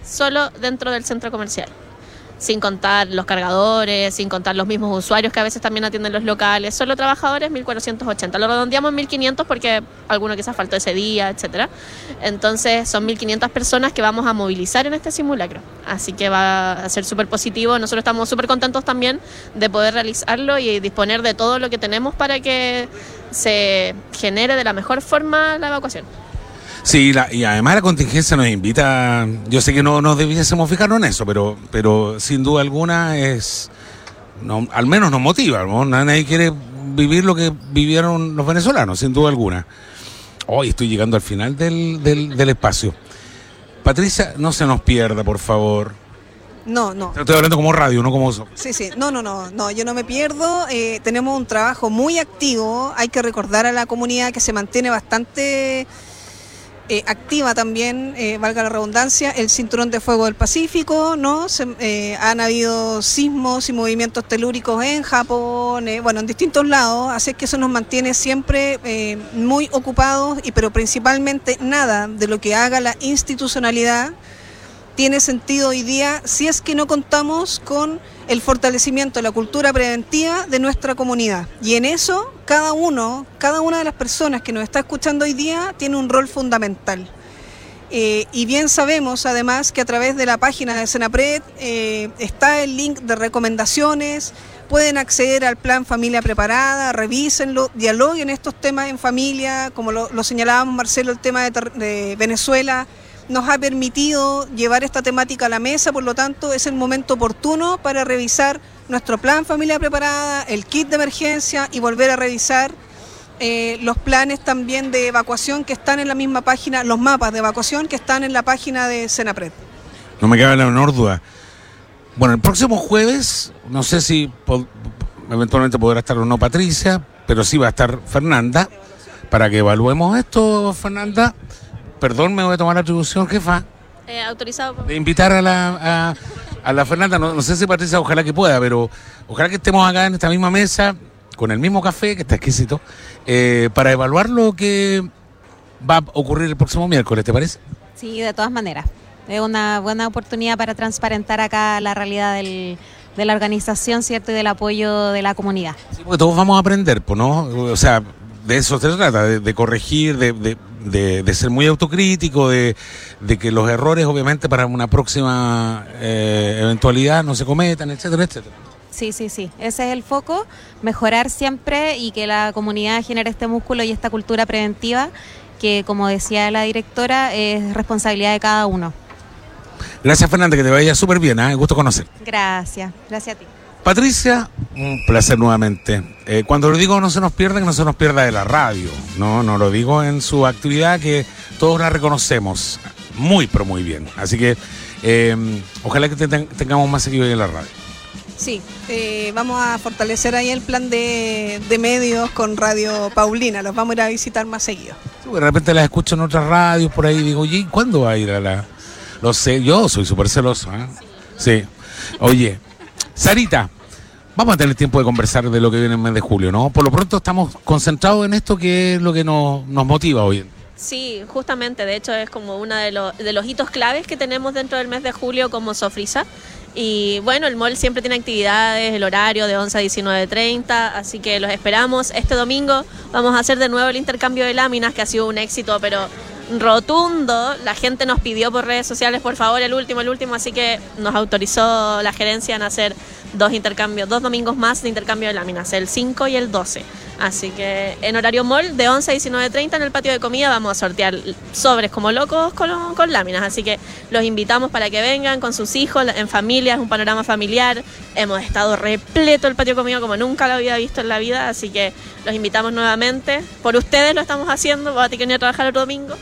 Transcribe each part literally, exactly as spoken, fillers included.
solo dentro del centro comercial, sin contar los cargadores, sin contar los mismos usuarios que a veces también atienden los locales, solo trabajadores mil cuatrocientos ochenta, lo redondeamos en mil quinientos porque alguno quizás faltó ese día, etcétera. Entonces son mil quinientas personas que vamos a movilizar en este simulacro, así que va a ser súper positivo. Nosotros estamos súper contentos también de poder realizarlo y disponer de todo lo que tenemos para que se genere de la mejor forma la evacuación. Sí, la, y además la contingencia nos invita, yo sé que no nos debiésemos fijarnos en eso, pero pero sin duda alguna es, no, al menos nos motiva, ¿no? Nadie quiere vivir lo que vivieron los venezolanos, sin duda alguna. Hoy estoy llegando al final del, del, del espacio. Patricia, no se nos pierda, por favor. No, no. Estoy hablando como radio, no como... Sí, sí, no, no, no, no, yo no me pierdo. Eh, tenemos un trabajo muy activo, hay que recordar a la comunidad que se mantiene bastante... Eh, activa también, eh, valga la redundancia, el Cinturón de Fuego del Pacífico, ¿no? Se, eh, han habido sismos y movimientos telúricos en Japón, eh, bueno, en distintos lados, así que eso nos mantiene siempre eh, muy ocupados, y pero principalmente nada de lo que haga la institucionalidad tiene sentido hoy día si es que no contamos con el fortalecimiento de la cultura preventiva de nuestra comunidad. Y en eso, cada uno, cada una de las personas que nos está escuchando hoy día tiene un rol fundamental. Eh, y bien sabemos, además, que a través de la página de Senapred eh, está el link de recomendaciones, pueden acceder al plan Familia Preparada, revísenlo, dialoguen estos temas en familia, como lo, lo señalábamos, Marcelo, el tema de, de Venezuela, nos ha permitido llevar esta temática a la mesa, por lo tanto es el momento oportuno para revisar nuestro plan Familia Preparada, el kit de emergencia y volver a revisar eh, los planes también de evacuación que están en la misma página, los mapas de evacuación que están en la página de Senapred. No me cabe la menor duda. Bueno, el próximo jueves, no sé si po- eventualmente podrá estar o no Patricia, pero sí va a estar Fernanda, para que evaluemos esto, Fernanda. Perdón, me voy a tomar la atribución, jefa. Eh, autorizado por... De invitar a la, a, a la Fernanda, no, no sé si Patricia, ojalá que pueda, pero ojalá que estemos acá en esta misma mesa, con el mismo café, que está exquisito, eh, para evaluar lo que va a ocurrir el próximo miércoles, ¿te parece? Sí, de todas maneras. Es una buena oportunidad para transparentar acá la realidad del, de la organización, ¿cierto? Y del apoyo de la comunidad. Sí, porque todos vamos a aprender, pues, ¿no? O sea, de eso se trata, de, de corregir, de... de De, de ser muy autocrítico, de, de que los errores obviamente para una próxima eh, eventualidad no se cometan, etcétera, etcétera. Sí, sí, sí, ese es el foco, mejorar siempre y que la comunidad genere este músculo y esta cultura preventiva que, como decía la directora, es responsabilidad de cada uno. Gracias, Fernanda, que te vaya súper bien, ¿eh? Gusto conocer. Gracias, gracias a ti. Patricia, un placer nuevamente. Eh, cuando lo digo no se nos pierda, que no se nos pierda de la radio, no, no lo digo en su actividad, que todos la reconocemos muy, pero muy bien. Así que eh, ojalá que te ten- tengamos más seguido ahí en la radio. Sí, eh, vamos a fortalecer ahí el plan de, de medios con Radio Paulina, los vamos a ir a visitar más seguido. Sí, de repente las escucho en otras radios por ahí y digo, oye, ¿cuándo va a ir a la...? Lo sé, yo soy súper celoso, ¿eh? Sí. Oye, Sarita, vamos a tener tiempo de conversar de lo que viene en el mes de julio, ¿no? Por lo pronto estamos concentrados en esto, que es lo que nos, nos motiva hoy. Sí, justamente, de hecho es como uno de, los de los hitos claves que tenemos dentro del mes de julio como Sofrisa. Y bueno, el mall siempre tiene actividades, el horario de once a diecinueve treinta, así que los esperamos. Este domingo vamos a hacer de nuevo el intercambio de láminas, que ha sido un éxito, pero rotundo. La gente nos pidió por redes sociales, por favor, el último, el último, así que nos autorizó la gerencia en hacer dos intercambios, dos domingos más de intercambio de láminas, el cinco y el doce. Así que en horario mall de once a diecinueve treinta en el patio de comida vamos a sortear sobres como locos con, con láminas, así que los invitamos para que vengan con sus hijos, en familia, es un panorama familiar. Hemos estado repleto el patio de comida como nunca lo había visto en la vida, así que los invitamos nuevamente. Por ustedes lo estamos haciendo, voy a tener que venir a trabajar otro domingo,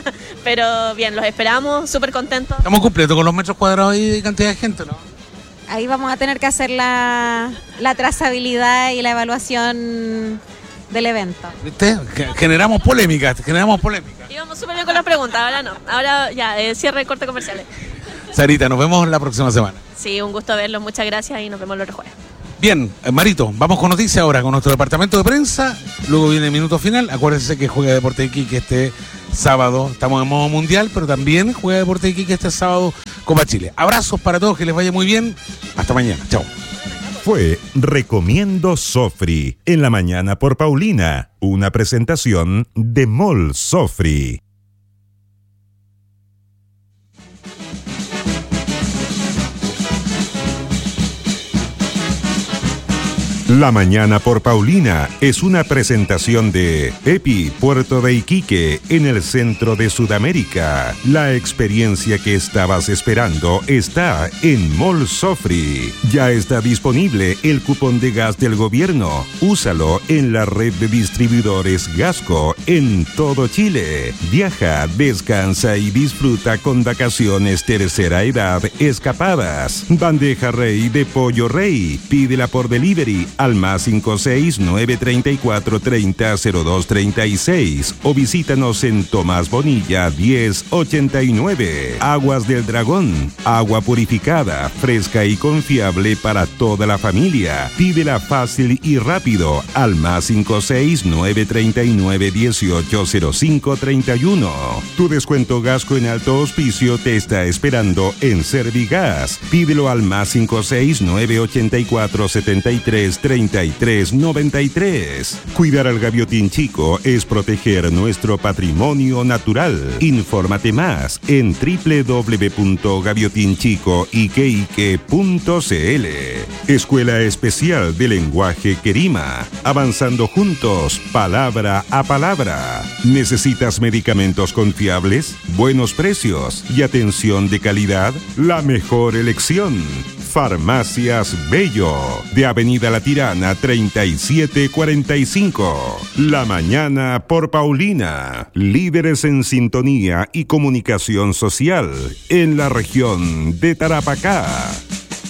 pero bien, los esperamos, súper contentos. Estamos completos con los metros cuadrados y cantidad de gente, ¿no? Ahí vamos a tener que hacer la, la trazabilidad y la evaluación del evento. ¿Viste? Generamos polémica, generamos polémica. Íbamos súper bien con las preguntas, ahora no. Ahora ya, eh, cierre de corte comerciales. Sarita, nos vemos la próxima semana. Sí, un gusto verlos, muchas gracias y nos vemos el otro jueves. Bien, Marito, vamos con noticias ahora con nuestro departamento de prensa. Luego viene el minuto final. Acuérdense que juega Deportes Iquique este sábado. Estamos en modo mundial, pero también juega Deportes Iquique este sábado Copa Chile. Abrazos para todos, que les vaya muy bien. Hasta mañana. Chao. Fue Recomiendo Sofri en la mañana por Paulina. Una presentación de Mall Sofri. La mañana por Paulina es una presentación de EPI Puerto de Iquique en el centro de Sudamérica. La experiencia que estabas esperando está en Mall Sofri. Ya está disponible el cupón de gas del gobierno. Úsalo en la red de distribuidores Gasco en todo Chile. Viaja, descansa y disfruta con vacaciones tercera edad escapadas. Bandeja Rey de Pollo Rey. Pídela por delivery al más cinco seis nueve tres cuatro tres cero cero dos tres seis o visítanos en Tomás Bonilla diez ochenta y nueve. Aguas del Dragón, agua purificada, fresca y confiable para toda la familia. Pídela fácil y rápido al más cinco seis nueve tres nueve uno ocho cero cinco tres uno. Tu descuento Gasco en alto auspicio te está esperando en Servigas. Pídelo al más cinco seis nueve ocho cuatro siete tres treinta y tres noventa y tres. Cuidar al gaviotín chico es proteger nuestro patrimonio natural. Infórmate más en doble u doble u doble u punto gaviotin chico iqueique punto c l. Escuela Especial de Lenguaje Querima. Avanzando juntos, palabra a palabra. ¿Necesitas medicamentos confiables, buenos precios y atención de calidad? La mejor elección. Farmacias Bello, de Avenida La Tirana treinta y siete cuarenta y cinco. La mañana por Paulina, líderes en sintonía y comunicación social en la región de Tarapacá.